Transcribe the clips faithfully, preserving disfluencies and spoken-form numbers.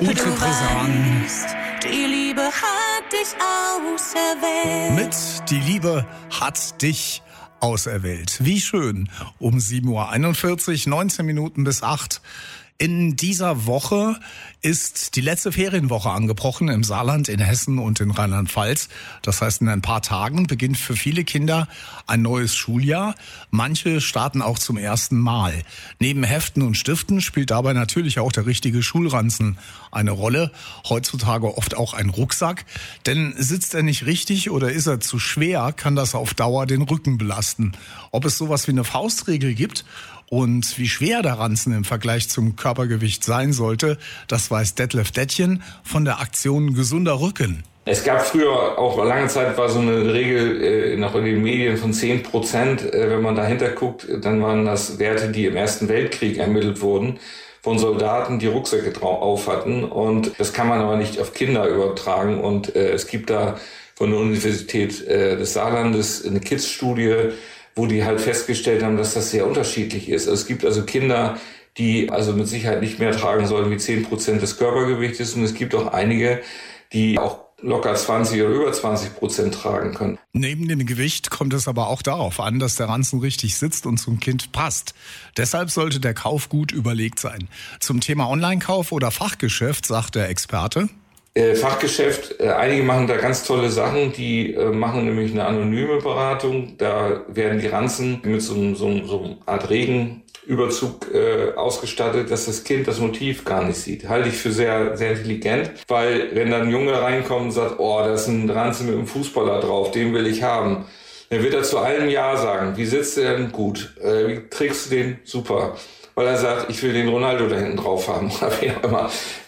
Ute Präsant. Die Liebe hat dich auserwählt. Mit Die Liebe hat dich auserwählt. Wie schön. Um sieben Uhr einundvierzig, neunzehn Minuten bis acht. In dieser Woche ist die letzte Ferienwoche angebrochen im Saarland, in Hessen und in Rheinland-Pfalz. Das heißt, in ein paar Tagen beginnt für viele Kinder ein neues Schuljahr. Manche starten auch zum ersten Mal. Neben Heften und Stiften spielt dabei natürlich auch der richtige Schulranzen eine Rolle. Heutzutage oft auch ein Rucksack. Denn sitzt er nicht richtig oder ist er zu schwer, kann das auf Dauer den Rücken belasten. Ob es sowas wie eine Faustregel gibt und wie schwer der Ranzen im Vergleich zum Körpergewicht sein sollte, das weiß Detlef Dettchen von der Aktion Gesunder Rücken. Es gab früher auch lange Zeit war so eine Regel äh, noch in den Medien von zehn Prozent. Äh, wenn man dahinter guckt, dann waren das Werte, die im Ersten Weltkrieg ermittelt wurden von Soldaten, die Rucksäcke drauf auf hatten. Und das kann man aber nicht auf Kinder übertragen. Und äh, es gibt da von der Universität äh, des Saarlandes eine Kids-Studie, wo die halt festgestellt haben, dass das sehr unterschiedlich ist. Es gibt also Kinder, die also mit Sicherheit nicht mehr tragen sollen wie zehn Prozent des Körpergewichtes. Und es gibt auch einige, die auch locker zwanzig oder über zwanzig Prozent tragen können. Neben dem Gewicht kommt es aber auch darauf an, dass der Ranzen richtig sitzt und zum Kind passt. Deshalb sollte der Kauf gut überlegt sein. Zum Thema Online-Kauf oder Fachgeschäft sagt der Experte: Äh, Fachgeschäft, äh, einige machen da ganz tolle Sachen, die äh, machen nämlich eine anonyme Beratung. Da werden die Ranzen mit so, einem- so, einem- so einer Art Regenüberzug äh, ausgestattet, dass das Kind das Motiv gar nicht sieht. Halte ich für sehr, sehr intelligent, weil wenn dann ein Junge reinkommt und sagt, oh, da ist ein Ranzen mit einem Fußballer drauf, den will ich haben, dann wird er zu allem Ja sagen. Wie sitzt der denn? Gut. Äh, wie trägst du den? Super. Weil er sagt, ich will den Ronaldo da hinten drauf haben oder wie auch immer.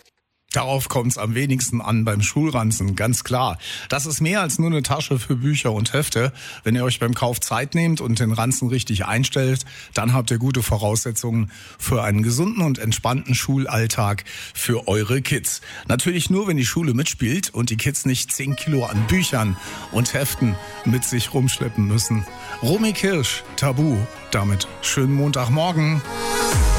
Darauf kommt es am wenigsten an beim Schulranzen, ganz klar. Das ist mehr als nur eine Tasche für Bücher und Hefte. Wenn ihr euch beim Kauf Zeit nehmt und den Ranzen richtig einstellt, dann habt ihr gute Voraussetzungen für einen gesunden und entspannten Schulalltag für eure Kids. Natürlich nur, wenn die Schule mitspielt und die Kids nicht zehn Kilo an Büchern und Heften mit sich rumschleppen müssen. Romy Kirsch, Tabu. Damit schönen Montagmorgen.